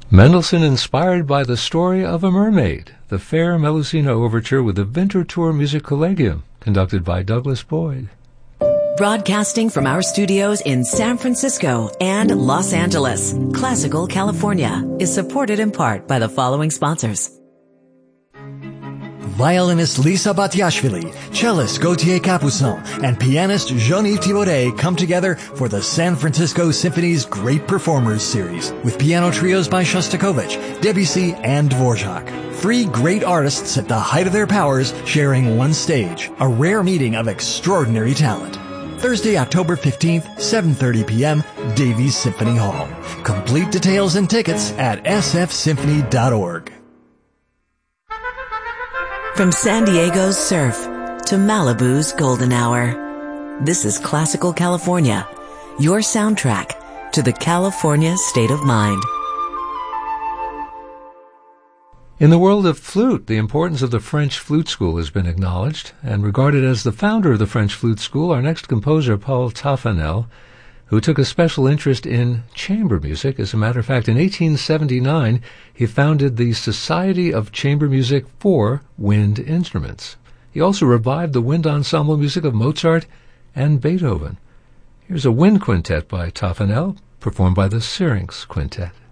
Mendelssohn inspired by the story of a mermaid, the Fair Melusina Overture with the Winterthur Music Collegium, conducted by Douglas Boyd. Broadcasting from our studios in San Francisco and Los Angeles, Classical California is supported in part by the following sponsors. Violinist Lisa Batiashvili, cellist Gauthier Capuçon, and pianist Jean-Yves Thibaudet come together for the San Francisco Symphony's Great Performers Series with piano trios by Shostakovich, Debussy, and Dvorak. 3 great artists at the height of their powers sharing one stage, a rare meeting of extraordinary talent. Thursday, October 15th, 7:30 p.m., Davies Symphony Hall. Complete details and tickets at sfsymphony.org. From San Diego's surf to Malibu's golden hour, this is Classical California, your soundtrack to the California state of mind. In the world of flute, the importance of the French flute school has been acknowledged, and regarded as the founder of the French flute school, our next composer, Paul Taffanel, who took a special interest in chamber music. As a matter of fact, in 1879, he founded the Society of Chamber Music for Wind Instruments. He also revived the wind ensemble music of Mozart and Beethoven. Here's a wind quintet by Taffanel, performed by the Syrinx Quintet.